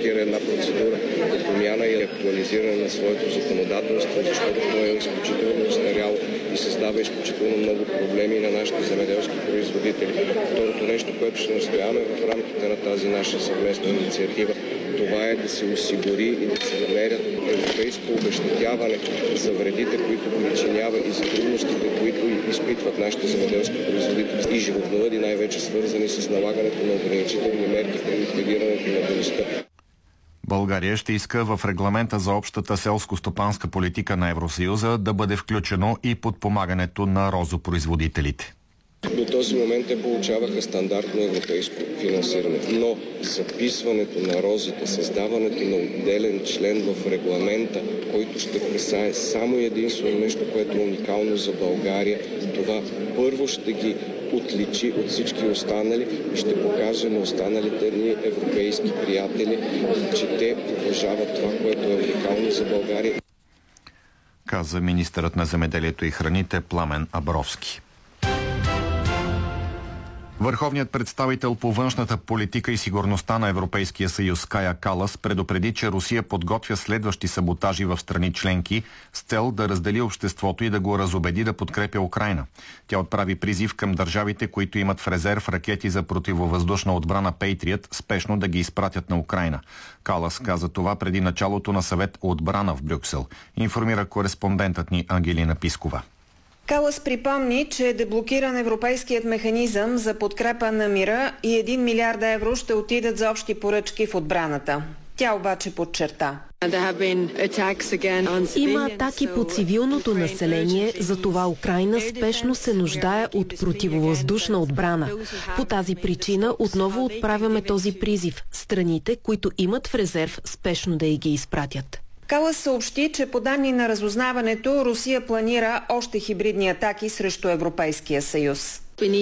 стартира една процедура по промяна и актуализиране на своето законодателство, защото то е изключително устаряло и създава изключително много проблеми на нашите земеделски производители. Второто нещо, което ще настояваме в рамките на тази наша съвместна инициатива, това е да се осигури и да се намерят европейско обезщетяване за вредите, които причинява и за трудностите, които изпитват нашите земеделски производители и животновъди, най-вече свързани с налагането на ограничителни мерки при ликвидирането на дейността. България ще иска в регламента за общата селско-стопанска политика на Евросъюза да бъде включено и подпомагането на розопроизводителите. До този момент те получаваха стандартно европейско финансиране, но записването на розите, създаването на отделен член в регламента, който ще касае само единствено нещо, което е уникално за България, това първо ще ги отличи от всички останали и ще покаже на останалите ни европейски приятели, че те уважават това, което е уникално за България. Каза министърът на земеделието и храните Пламен Абровски. Върховният представител по външната политика и сигурността на Европейския съюз Кая Калас предупреди, че Русия подготвя следващи саботажи в страни членки с цел да раздели обществото и да го разубеди да подкрепя Украйна. Тя отправи призив към държавите, които имат в резерв ракети за противовъздушна отбрана Patriot, спешно да ги изпратят на Украйна. Калас каза това преди началото на съвет отбрана в Брюксел. Информира кореспондентът ни Ангелина Пискова. Калас припомни, че е деблокиран европейският механизъм за подкрепа на мира и 1 милиарда евро ще отидат за общи поръчки в отбраната. Тя обаче подчерта: има атаки по цивилното население, затова Украйна спешно се нуждае от противовъздушна отбрана. По тази причина отново отправяме този призив – страните, които имат в резерв, спешно да й ги изпратят. Калас съобщи, че по данни на разузнаването Русия планира още хибридни атаки срещу Европейския съюз.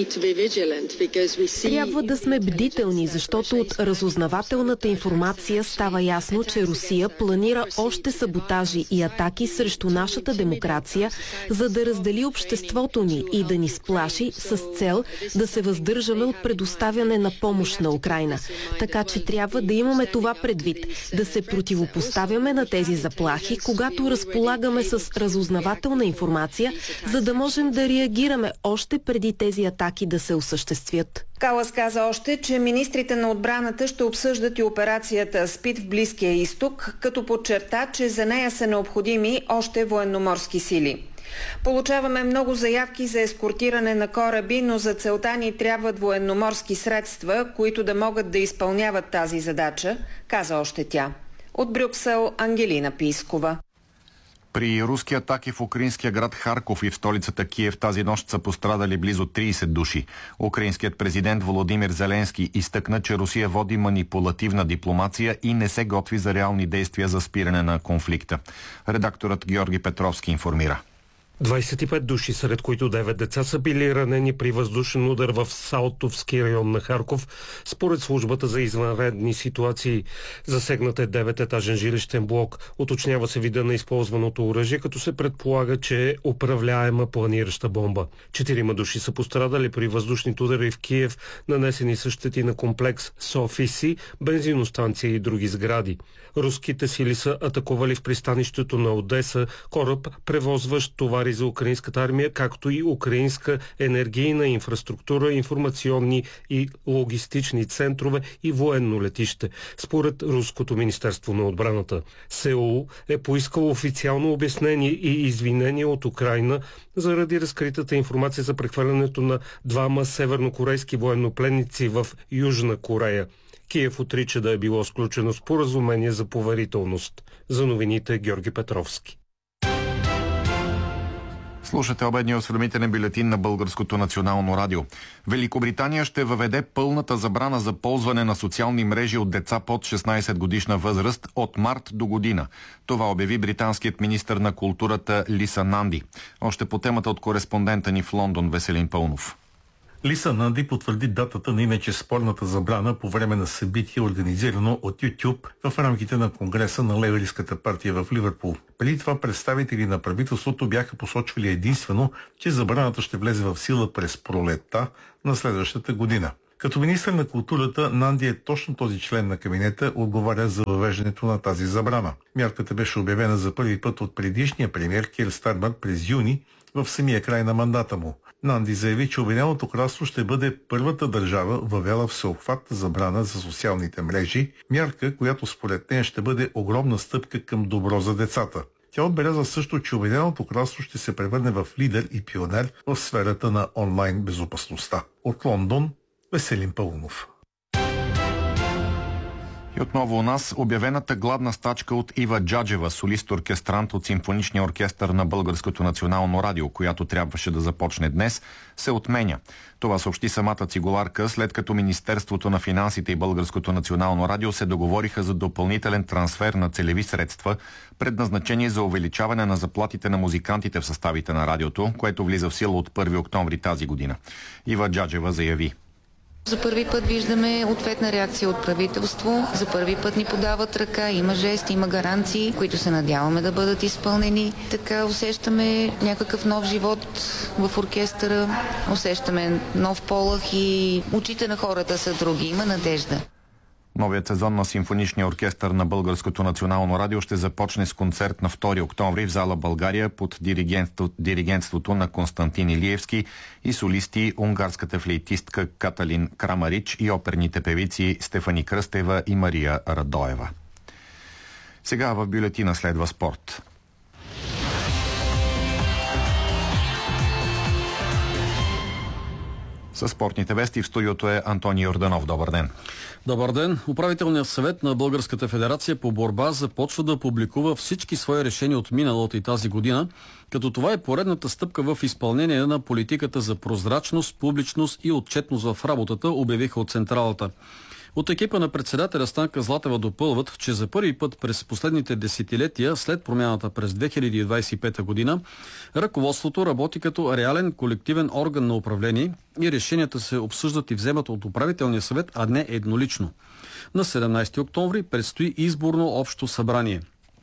Трябва да сме бдителни, защото от разузнавателната информация става ясно, че Русия планира още саботажи и атаки срещу нашата демокрация, за да раздели обществото ни и да ни сплаши с цел да се въздържаме от предоставяне на помощ на Украйна. Така че трябва да имаме това предвид, да се противопоставяме на тези заплахи, когато разполагаме с разузнавателна информация, за да можем да реагираме още преди тези атаки да се осъществят. Калас каза още, че министрите на отбраната ще обсъждат и операцията СПИД в Близкия изток, като подчерта, че за нея са необходими още военноморски сили. Получаваме много заявки за ескортиране на кораби, но за целта ни трябват военноморски средства, които да могат да изпълняват тази задача, каза още тя. От Брюксел, Ангелина Пискова. При руски атаки в украинския град Харков и в столицата Киев тази нощ са пострадали близо 30 души. Украинският президент Володимир Зеленски изтъкна, че Русия води манипулативна дипломация и не се готви за реални действия за спиране на конфликта. Редакторът Георги Петровски информира. 25 души, сред които 9 деца, са били ранени при въздушен удар в Салтовски район на Харков, според службата за извънредни ситуации. Засегнат е 9-етажен жилищен блок. Уточнява се вида на използваното оръжие, като се предполага, че е управляема планираща бомба. 4 души са пострадали при въздушните удари в Киев, нанесени са щети на комплекс с офиси, бензиностанция и други сгради. Руските сили са атакували в пристанището на Одеса кораб, превозващ товари за украинската армия, както и украинска енергийна инфраструктура, информационни и логистични центрове и военно летище. Според Руското министерство на отбраната, Сеул е поискало официално обяснение и извинение от Украйна заради разкритата информация за прехвърлянето на 2 севернокорейски военнопленници в Южна Корея. Киев отрича да е било сключено споразумение за поверителност. За новините Георги Петровски. Слушате обедния осведомителен бюлетин на Българското национално радио. Великобритания ще въведе пълната забрана за ползване на социални мрежи от деца под 16 годишна възраст от март до година. Това обяви британският министър на културата Лиса Нанди. Още по темата от кореспондента ни в Лондон Веселин Пълнов. Лиса Нанди потвърди датата на иначе спорната забрана по време на събитие, организирано от YouTube в рамките на Конгреса на Лейбористската партия в Ливърпул. Преди това представители на правителството бяха посочвали единствено, че забраната ще влезе в сила през пролетта на следващата година. Като министър на културата, Нанди е точно този член на кабинета, отговаря за въвеждането на тази забрана. Мярката беше обявена за първи път от предишния премиер Кир Стармер през юни, в самия край на мандата му. Нанди заяви, че Обединеното кралство ще бъде първата държава, въвела всеобхватна забрана за социалните мрежи, мярка, която според нея ще бъде огромна стъпка към добро за децата. Тя отбеляза също, че Обединеното кралство ще се превърне в лидер и пионер в сферата на онлайн безопасността. От Лондон, Веселин Паунов. И отново у нас обявената гладна стачка от Ива Джаджева, солист-оркестрант от Симфоничния оркестър на Българското национално радио, която трябваше да започне днес, се отменя. Това съобщи самата цигуларка, след като Министерството на финансите и Българското национално радио се договориха за допълнителен трансфер на целеви средства, предназначени за увеличаване на заплатите на музикантите в съставите на радиото, което влиза в сила от 1 октомври тази година. Ива Джаджева заяви: За първи път виждаме ответна реакция от правителство. За първи път ни подават ръка. Има жест, има гаранции, които се надяваме да бъдат изпълнени. Така усещаме някакъв нов живот в оркестъра. Усещаме нов полъх и очите на хората са други. Има надежда. Новият сезон на Симфоничния оркестър на Българското национално радио ще започне с концерт на 2 октомври в зала България под диригентството на Константин Илиевски и солисти унгарската флейтистка Каталин Крамарич и оперните певици Стефани Кръстева и Мария Радоева. Сега в бюлетина следва спорт. Със спортните вести в студиото е Антони Йорданов. Добър ден. Добър ден. Управителният съвет на Българската федерация по борба започва да публикува всички свои решения от миналата и тази година, като това е поредната стъпка в изпълнение на политиката за прозрачност, публичност и отчетност в работата, обявиха от централата. От екипа на председателя Станка Златева допълват, че за първи път през последните десетилетия след промяната през 2025 година ръководството работи като реален колективен орган на управление и решенията се обсъждат и вземат от управителния съвет, а не еднолично. На 17 октомври предстои изборно общо събрание.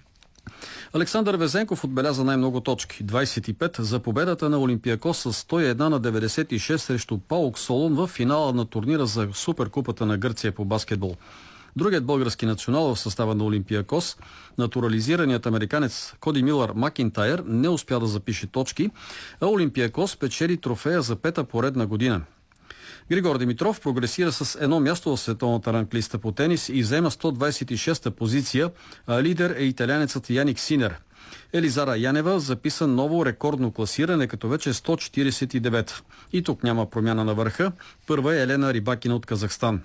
Александър Везенков отбеляза най-много точки – 25 за победата на Олимпиакос с 101 на 96 срещу ПАОК Солун в финала на турнира за Суперкупата на Гърция по баскетбол. Другият български национал в състава на Олимпиакос, натурализираният американец Коди Милър Макинтайр, не успя да запише точки, а Олимпиакос печели трофея за 5-та поредна година. Григор Димитров прогресира с едно място в световната ранглиста по тенис и взема 126-та позиция, а лидер е италянецът Яник Синер. Елизара Янева записа ново рекордно класиране, като вече е 149. И тук няма промяна на върха. Първа е Елена Рибакина от Казахстан.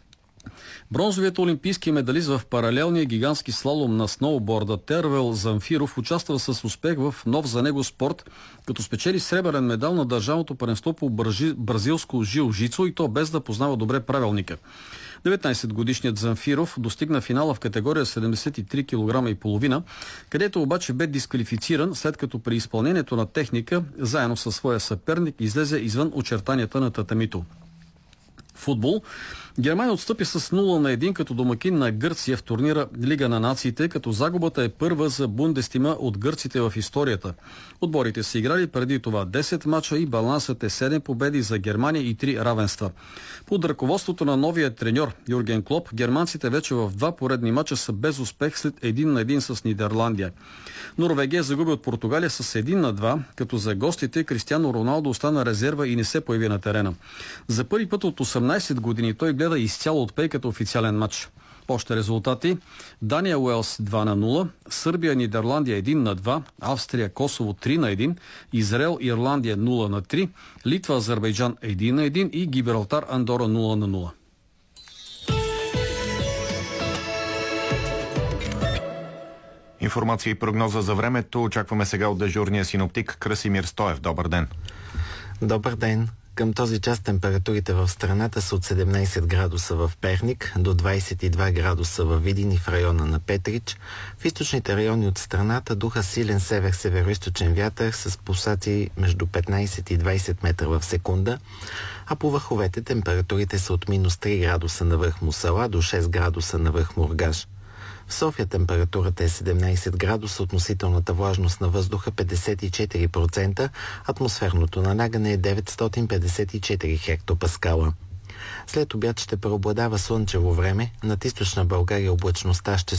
Бронзовият олимпийски медалист в паралелния гигантски слалом на сноуборда Тервел Замфиров участва с успех в нов за него спорт, като спечели сребърен медал на държавното първенство по бразилско жилжицо и то без да познава добре правилника. 19-годишният Замфиров достигна финала в категория 73 кг и половина, където обаче бе дисквалифициран, след като при изпълнението на техника, заедно със своя съперник, излезе извън очертанията на татамито. Футбол. Германия отстъпи с 0-1 като домакин на Гърция в турнира Лига на нациите, като загубата е първа за Бундестима от гърците в историята. Отборите са играли преди това 10 мача и балансът е 7 победи за Германия и 3 равенства. Под ръководството на новия треньор Юрген Клоп, германците вече в 2 поредни мача са без успех след 1-1 с Нидерландия. Норвегия загуби от Португалия с 1-2, като за гостите Кристиано Роналдо остана резерва и не се появи на терена. За първи път от 18 години той гледа изцяло от пейката официален матч. Още резултати: Дания Уелс 2-0, Сърбия Нидерландия 1-2, Австрия Косово 3-1, Израел Ирландия 0-3, Литва Азербайджан 1-1 и Гибралтар Андора 0-0. Информация и прогноза за времето очакваме сега от дежурния синоптик Красимир Стоев. Добър ден. Добър ден. Към този час температурите в страната са от 17 градуса в Перник до 22 градуса във Видин и в района на Петрич. В източните райони от страната духа силен север-североизточен вятър с пулсации между 15 и 20 метра в секунда, а по върховете температурите са от минус 3 градуса на върх Мусала до 6 градуса на върх Мургаш. В София температурата е 17 градуса, относителната влажност на въздуха 54%, атмосферното налягане е 954 хектопаскала. След обяд ще преобладава слънчево време. Над източна България облачността ще